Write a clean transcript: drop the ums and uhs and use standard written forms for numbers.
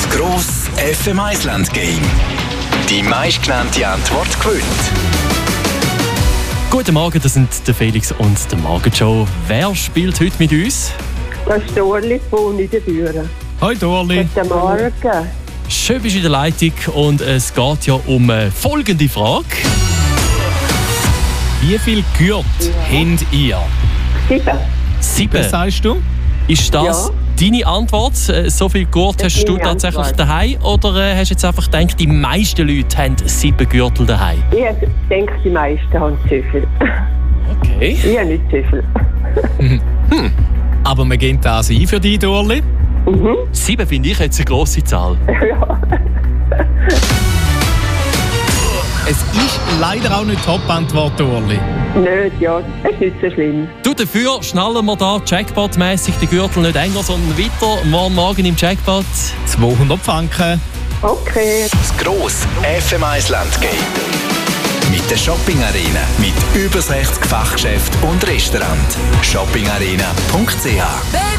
Gross FM Island Game. Die meistgenannte Antwort gewinnt. Guten Morgen, das sind der Felix und der Morgenjoe. Wer spielt heute mit uns? Das ist Dorli von Niederbüren. Hoi Dorli. Guten Morgen. Schön bist du in der Leitung und es geht ja um folgende Frage. Wie viel Gürtel habt ihr? 7. Was sagst du? Ist das deine Antwort? So viel Gurt hast du tatsächlich Antwort. daheim? Oder hast du jetzt einfach gedacht, die meisten Leute haben 7 Gürtel daheim? Ich denke, die meisten haben zu viel. Okay. Ich habe nicht zu viel. Aber wir gehen das ein für dich, Dorli. 7 finde ich jetzt eine grosse Zahl. Es ist leider auch nicht Top-Antwort, Dorli. Nicht, ja. Das ist nicht so schlimm. Du, dafür schnallen wir da Jackpot-mässig den Gürtel nicht enger, sondern weiter. Morgen im Jackpot. 200 Franken. Okay. Das Gross FM Island Game. Mit der Shopping Arena. Mit über 60 Fachgeschäften und Restaurants. shoppingarena.ch